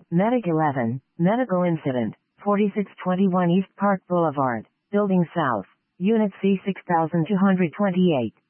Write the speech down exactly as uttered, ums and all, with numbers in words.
Medic eleven, Medical Incident, forty-six twenty-one East Park Boulevard, Building South, Unit C six thousand two hundred twenty-eight.